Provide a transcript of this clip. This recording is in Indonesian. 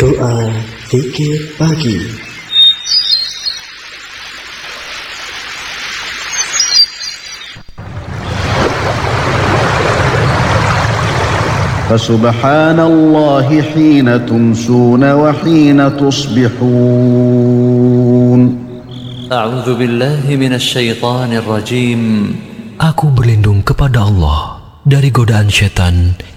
Doa Zikir Pagi. Fasubhanallahi hina tumsuna wa hina tusbihun. A'udzu billahi minasyaitonir rajim. Aku berlindung kepada Allah dari godaan syaitan